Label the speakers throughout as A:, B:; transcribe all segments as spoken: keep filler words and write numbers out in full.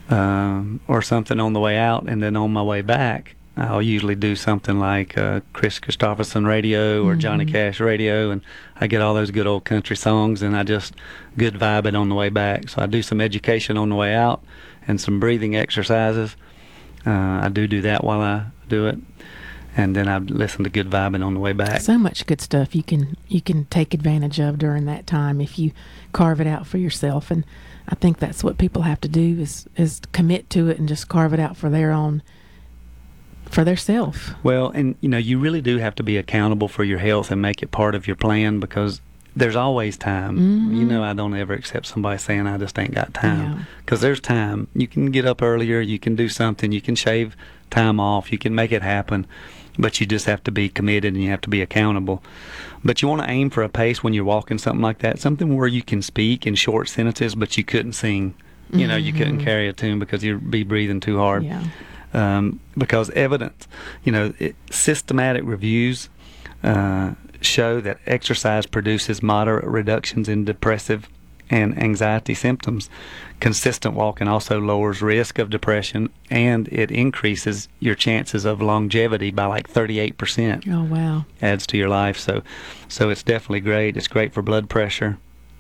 A: um, or something on the way out, and then on my way back, I'll usually do something like uh, Chris Christopherson radio or mm-hmm. Johnny Cash radio, and I get all those good old country songs, and I just good vibe it on the way back. So I do some education on the way out and some breathing exercises. Uh, I do do that while I do it, and then I listen to good vibing on the way back.
B: So much good stuff you can you can take advantage of during that time if you carve it out for yourself, and I think that's what people have to do is is commit to it and just carve it out for their own. For their self.
A: Well, and you know, you really do have to be accountable for your health and make it part of your plan, because there's always time. Mm-hmm. You know, I don't ever accept somebody saying I just ain't got time, because yeah. there's time. You can get up earlier, you can do something, you can shave time off, you can make it happen, but you just have to be committed and you have to be accountable. But you want to aim for a pace when you're walking, something like that, something where you can speak in short sentences, but you couldn't sing. You mm-hmm. know, you couldn't carry a tune because you'd be breathing too hard.
B: Yeah.
A: Um, because evidence, you know, it, systematic reviews uh, show that exercise produces moderate reductions in depressive and anxiety symptoms. Consistent walking also lowers risk of depression, and it increases your chances of longevity by like thirty-eight percent.
B: Oh, wow.
A: Adds to your life. So, so it's definitely great. It's great for blood pressure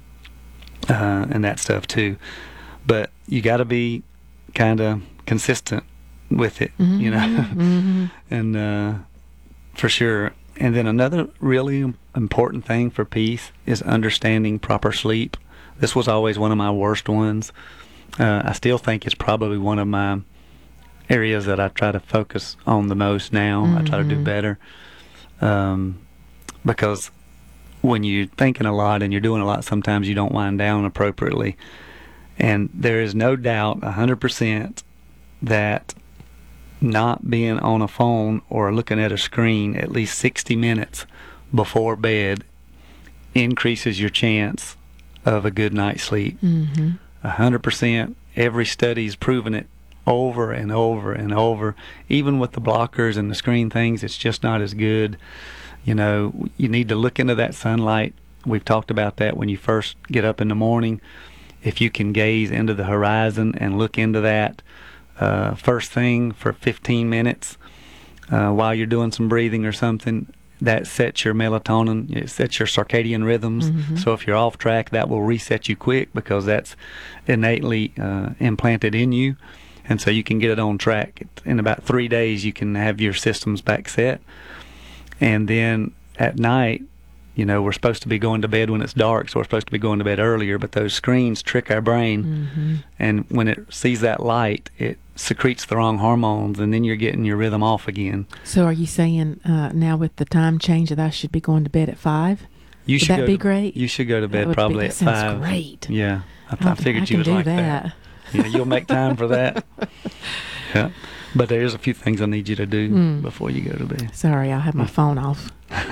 A: uh, and that stuff too. But you got to be kind of consistent with it, mm-hmm, you know, mm-hmm. and uh, for sure. And then another really important thing for peace is understanding proper sleep. This was always one of my worst ones. Uh, I still think it's probably one of my areas that I try to focus on the most now. Mm-hmm. I try to do better, um, because when you're thinking a lot and you're doing a lot, sometimes you don't wind down appropriately. And there is no doubt one hundred percent that not being on a phone or looking at a screen at least sixty minutes before bed increases your chance of a good night's sleep. Mm-hmm. one hundred percent. Every study's proven it over and over and over. Even with the blockers and the screen things, it's just not as good. You know, you need to look into that sunlight. We've talked about that when you first get up in the morning. If you can gaze into the horizon and look into that Uh, first thing for fifteen minutes uh, while you're doing some breathing or something, that sets your melatonin, it sets your circadian rhythms. Mm-hmm. So if you're off track, that will reset you quick, because that's innately uh, implanted in you, and so you can get it on track. In about three days you can have your systems back set. And then at night, you know, we're supposed to be going to bed when it's dark, so we're supposed to be going to bed earlier, but those screens trick our brain, mm-hmm. and when it sees that light, it secretes the wrong hormones, and then you're getting your rhythm off again.
B: So are you saying uh, now with the time change that I should be going to bed at five?
A: You
B: would
A: should
B: that
A: go
B: be
A: to,
B: great?
A: You should go to bed probably
B: be, that
A: at
B: sounds
A: five.
B: Great.
A: Yeah, I, th- I figured
B: I
A: you was like
B: that.
A: that. Yeah, you'll make time for that. Yeah, but there's a few things I need you to do mm. before you go to bed.
B: Sorry, I'll have my phone off.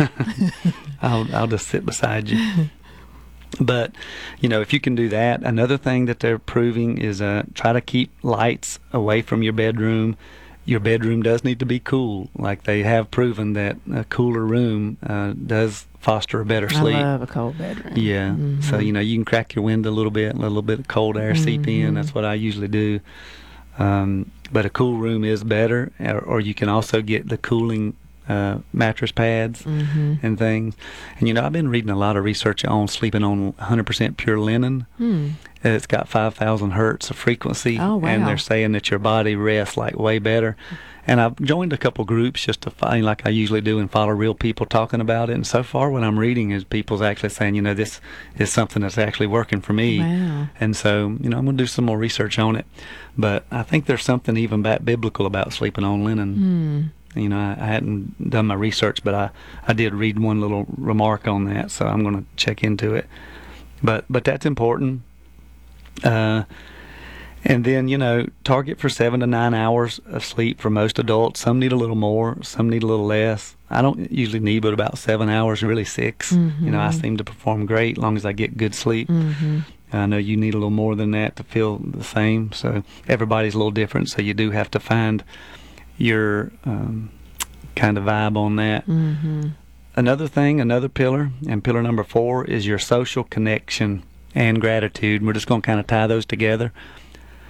A: I'll I'll just sit beside you. But, you know, if you can do that, another thing that they're proving is uh, try to keep lights away from your bedroom. Your bedroom does need to be cool. Like they have proven that a cooler room uh, does foster a better sleep.
B: I love a cold bedroom.
A: Yeah.
B: Mm-hmm.
A: So, you know, you can crack your window a little bit, let a little bit of cold air mm-hmm. seep in. That's what I usually do. Um, but a cool room is better, or, or you can also get the cooling uh, mattress pads mm-hmm. and things. And, you know, I've been reading a lot of research on sleeping on one hundred percent pure linen. Mm. It's got five thousand hertz of frequency.
B: Oh, wow.
A: And they're saying that your body rests, like, way better. And I've joined a couple groups just to find, like I usually do, and follow real people talking about it. And so far what I'm reading is people's actually saying, you know, this is something that's actually working for me.
B: Wow.
A: And so, you know, I'm going to do some more research on it. But I think there's something even back biblical about sleeping on linen. Mm. You know, I, I hadn't done my research, but I, I did read one little remark on that, so I'm going to check into it. But but that's important. Uh, and then, you know, target for seven to nine hours of sleep for most adults. Some need a little more, some need a little less. I don't usually need but about seven hours, really six. Mm-hmm. You know, I seem to perform great as long as I get good sleep. Mm-hmm. I know you need a little more than that to feel the same. So everybody's a little different, so you do have to find your um, kind of vibe on that. Mm-hmm. Another thing, another pillar, and pillar number four is your social connection and gratitude. We're just going to kind of tie those together.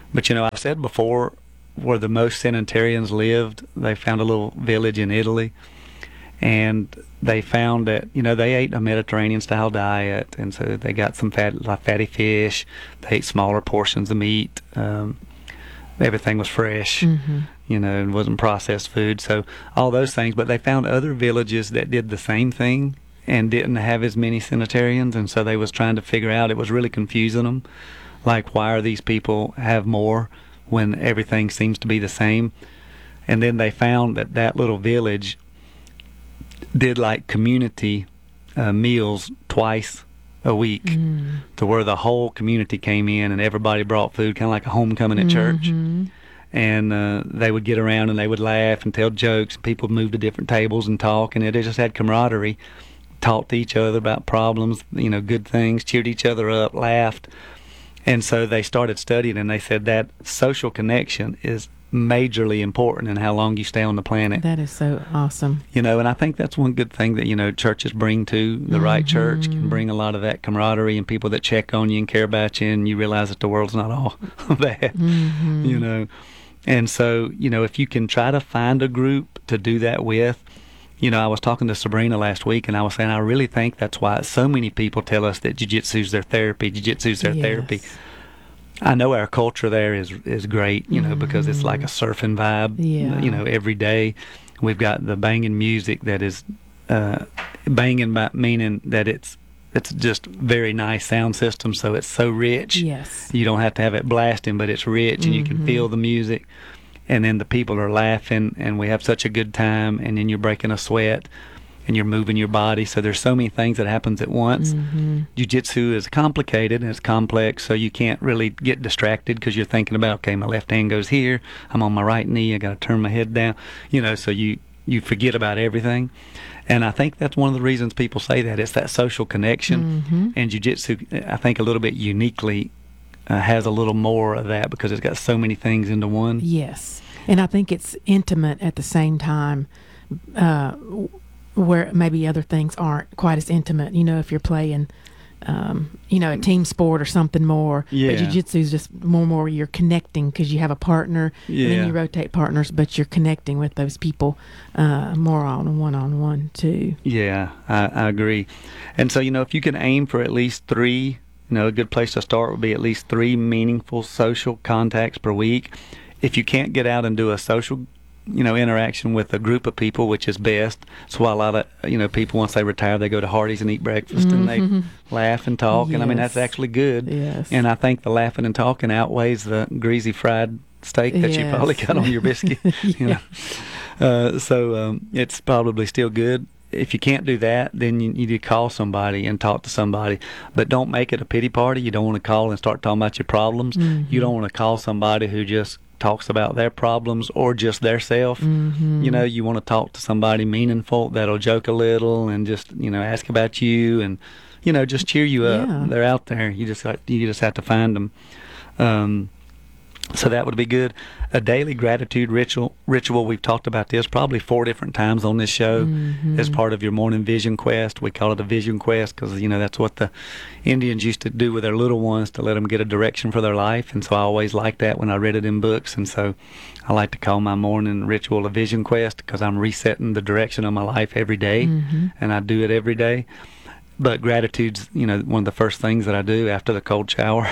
A: But you know, I've said before, where the most centenarians lived, they found a little village in Italy, and they found that, you know, they ate a Mediterranean style diet, and so they got some fat, like fatty fish. They ate smaller portions of meat. Um, everything was fresh,
B: Mm-hmm.
A: you know, and wasn't processed food. So all those things. But they found other villages that did the same thing and didn't have as many centenarians, and so they was trying to figure out. It was really confusing them, like, why are these people have more when everything seems to be the same? And then they found that that little village did like community uh, meals twice a week,
B: Mm.
A: to where the whole community came in and everybody brought food, kind of like a homecoming at church.
B: Mm-hmm.
A: And uh, they would get around and they would laugh and tell jokes. People would move to different tables and talk, and it just had camaraderie. Talked to each other about problems, you know, good things, cheered each other up, laughed. And so they started studying, and they said that social connection is majorly important in how long you stay on the planet.
B: That is so awesome.
A: You know, and I think that's one good thing that, you know, churches bring to the right church, can bring a lot of that camaraderie and people that check on you and care about you, and you realize that the world's not all bad,
B: Mm-hmm.
A: you know. And so, you know, if you can try to find a group to do that with, you know, I was talking to Sabrina last week, and I was saying I really think that's why so many people tell us that jiu-jitsu's their therapy, jiu-jitsu's their
B: Yes.
A: therapy. I know our culture there is is great, you know, because it's like a surfing vibe,
B: Yeah.
A: you know, every day. We've got the banging music that is uh, banging, by meaning that it's it's just very nice sound system, so it's so rich.
B: Yes.
A: You don't have to have it blasting, but it's rich, and you can
B: Mhm.
A: feel the music. And then the people are laughing, and we have such a good time, and then you're breaking a sweat, and you're moving your body. So there's so many things that happens at once.
B: Mm-hmm.
A: Jiu-jitsu is complicated and it's complex, so you can't really get distracted because you're thinking about, okay, my left hand goes here, I'm on my right knee, I got to turn my head down, you know, so you you forget about everything. And I think that's one of the reasons people say that. It's that social connection.
B: Mm-hmm.
A: And jiu-jitsu, I think, a little bit uniquely uh, has a little more of that because it's got so many things into one.
B: Yes. And I think it's intimate at the same time, uh, where maybe other things aren't quite as intimate. You know, if you're playing, um, you know, a team sport or something more.
A: Yeah.
B: But jiu-jitsu is just more and more you're connecting because you have a partner, and
A: Yeah.
B: then you rotate partners, but you're connecting with those people uh, more on a one-on-one too.
A: Yeah, I, I agree. And so, you know, if you can aim for at least three, you know, a good place to start would be at least three meaningful social contacts per week. If you can't get out and do a social, you know, interaction with a group of people, which is best. That's why a lot of, you know, people, once they retire, they go to Hardee's and eat breakfast and
B: Mhm.
A: they laugh and talk. And I mean, that's
B: Yes.
A: actually good.
B: Yes.
A: And I think the laughing and talking outweighs the greasy fried steak that you
B: Yes.
A: probably got on your biscuit. You know? Uh, so um, it's probably still good. If you can't do that, then you need to call somebody and talk to somebody. But don't make it a pity party. You don't want to call and start talking about your problems.
B: Mhm.
A: You don't want to call somebody who just talks about their problems or just their self.
B: Mhm.
A: You know, you want to talk to somebody meaningful that'll joke a little and just, you know, ask about you and, you know, just cheer you up.
B: Yeah.
A: They're out there. You just got- you just have to find them. Um, so that would be good. A daily gratitude ritual. Ritual. We've talked about this probably four different times on this show
B: Mhm.
A: as part of your morning vision quest. We call it a vision quest because, you know, that's what the Indians used to do with their little ones to let them get a direction for their life. And so I always liked that when I read it in books. And so I like to call my morning ritual a vision quest because I'm resetting the direction of my life every day,
B: Mhm.
A: and I do it every day. But gratitude's, you know, one of the first things that I do after the cold shower.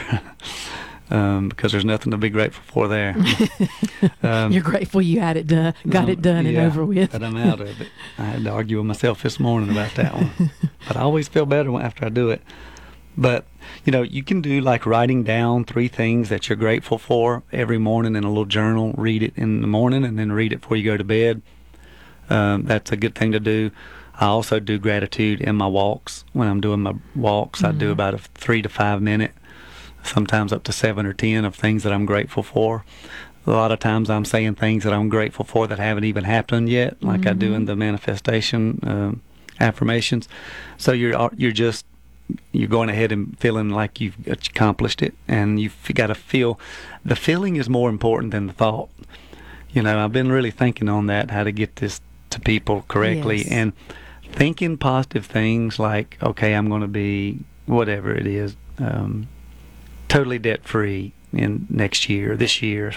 A: Um, because there's nothing to be grateful for there. Um,
B: You're grateful you had it done, got
A: um,
B: it done
A: yeah,
B: and over with.
A: But I'm out of it. I had to argue with myself this morning about that one. But I always feel better after I do it. But, you know, you can do like writing down three things that you're grateful for every morning in a little journal. Read it in the morning and then read it before you go to bed. Um, that's a good thing to do. I also do gratitude in my walks. When I'm doing my walks, I do
B: Mhm.
A: about a three to five minute, sometimes up to seven or ten of things that I'm grateful for. A lot of times I'm saying things that I'm grateful for that haven't even happened yet, like I do in the manifestation um, affirmations. So you're you're just you're going ahead and feeling like you've accomplished it, and you've got to feel. The feeling is more important than the thought. You know, I've been really thinking on that, how to get this to people correctly,
B: Yes.
A: and thinking positive things like, okay, I'm going to be whatever it is. Um, totally debt free, in next year, this year,